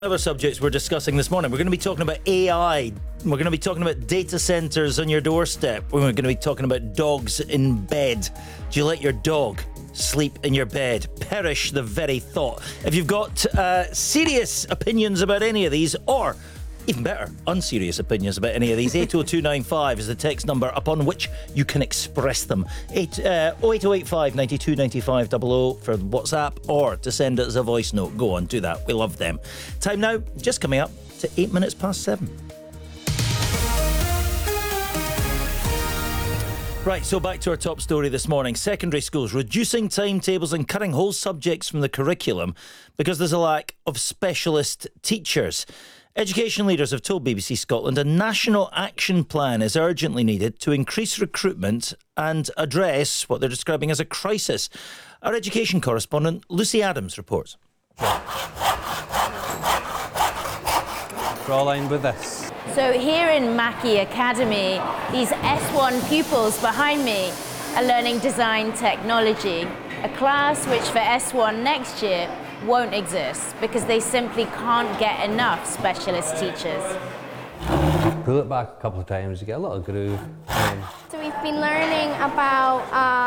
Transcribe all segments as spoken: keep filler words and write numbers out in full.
Other subjects we're discussing this morning. We're going to be talking about A I. We're going to be talking about data centres on your doorstep. We're going to be talking about dogs in bed. Do you let your dog sleep in your bed? Perish the very thought. If you've got uh, serious opinions about any of these, or even better, unserious opinions about any of these, eight oh two nine five is the text number upon which you can express them. Eight, uh, oh eight oh eight five, nine two nine five, double oh for WhatsApp, or to send us a voice note. Go on, do that. We love them. Time now, just coming up to eight minutes past seven. Right, so back to our top story this morning. Secondary schools reducing timetables and cutting whole subjects from the curriculum because there's a lack of specialist teachers. Education leaders have told B B C Scotland a national action plan is urgently needed to increase recruitment and address what they're describing as a crisis. Our education correspondent Lucy Adams reports. Draw a line with this. So here in Mackey Academy, these S one pupils behind me are learning design technology, a class which for S one next year won't exist because they simply can't get enough specialist teachers. Pull it back a couple of times, you get a little groove. And so we've been learning about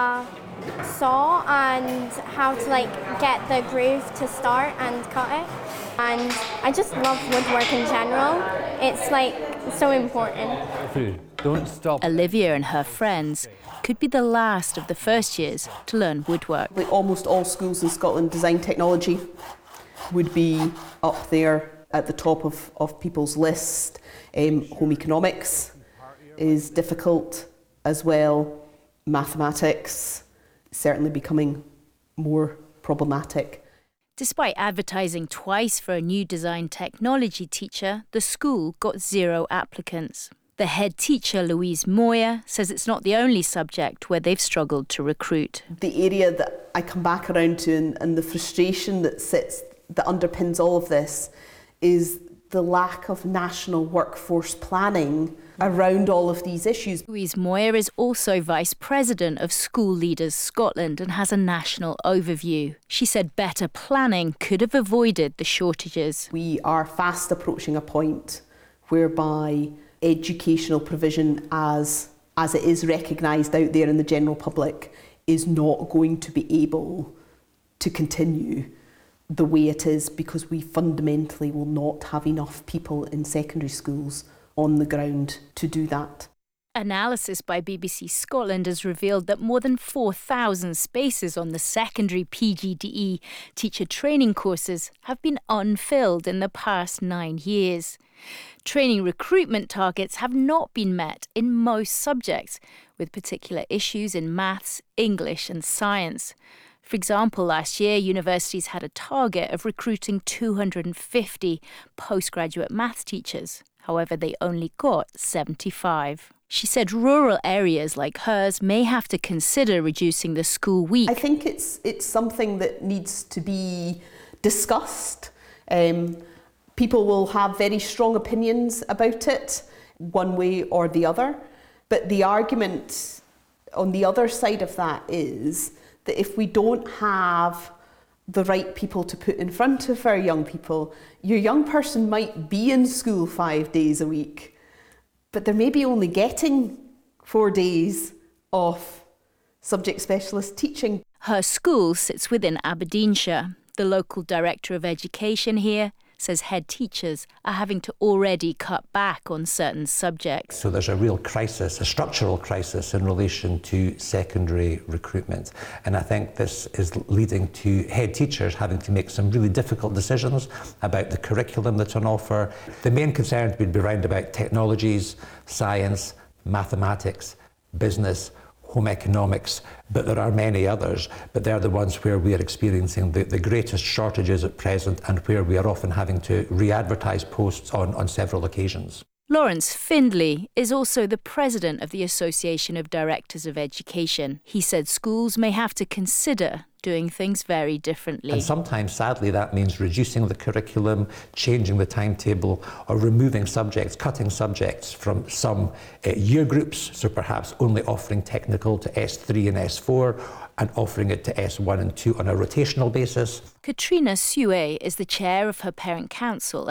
uh, saw and how to like get the groove to start and cut it. And I just love woodwork in general. It's like so important. through. Don't stop. Olivia and her friends could be the last of the first years to learn woodwork. Like almost all schools in Scotland, design technology would be up there at the top of, of people's list. Um, home economics is difficult as well. Mathematics certainly becoming more problematic. Despite advertising twice for a new design technology teacher, the school got zero applicants. The head teacher, Louise Moyer, says it's not the only subject where they've struggled to recruit. The area that I come back around to and, and the frustration that sits, that underpins all of this is the lack of national workforce planning around all of these issues. Louise Moyer is also Vice President of School Leaders Scotland and has a national overview. She said better planning could have avoided the shortages. We are fast approaching a point whereby educational provision as, as it is recognised out there in the general public is not going to be able to continue the way it is because we fundamentally will not have enough people in secondary schools on the ground to do that. Analysis by B B C Scotland has revealed that more than four thousand spaces on the secondary P G D E teacher training courses have been unfilled in the past nine years. Training recruitment targets have not been met in most subjects, with particular issues in maths, English and science. For example, last year, universities had a target of recruiting two hundred fifty postgraduate maths teachers. However, they only got seventy-five. She said rural areas like hers may have to consider reducing the school week. I think it's it's something that needs to be discussed. Um, people will have very strong opinions about it, one way or the other. But the argument on the other side of that is that if we don't have the right people to put in front of our young people, your young person might be in school five days a week, but they're maybe only getting four days of subject specialist teaching. Her school sits within Aberdeenshire. The local director of education here says head teachers are having to already cut back on certain subjects. So there's a real crisis, a structural crisis in relation to secondary recruitment. And I think this is leading to head teachers having to make some really difficult decisions about the curriculum that's on offer. The main concerns would be around about technologies, science, mathematics, business, home economics, but there are many others, but they're the ones where we are experiencing the, the greatest shortages at present and where we are often having to re-advertise posts on, on several occasions. Lawrence Findlay is also the president of the Association of Directors of Education. He said schools may have to consider doing things very differently. And sometimes, sadly, that means reducing the curriculum, changing the timetable, or removing subjects, cutting subjects from some uh, year groups, so perhaps only offering technical to S three and S four, and offering it to S one and two on a rotational basis. Katrina Sue is the chair of her parent council